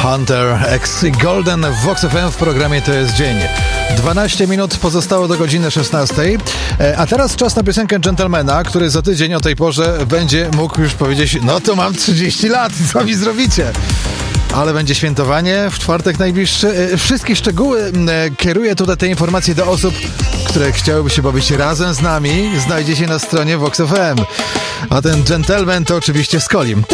Hunter X Golden w Vox FM w programie To jest dzień. 12 minut pozostało do godziny 16. A teraz czas na piosenkę Gentlemana, który za tydzień o tej porze będzie mógł już powiedzieć: no to mam 30 lat, co mi zrobicie? Ale będzie świętowanie w czwartek najbliższy. Wszystkie szczegóły kieruję tutaj te informacje do osób, które chciałyby się bawić razem z nami. Znajdzie się na stronie Vox FM. A ten gentleman to oczywiście Skolim.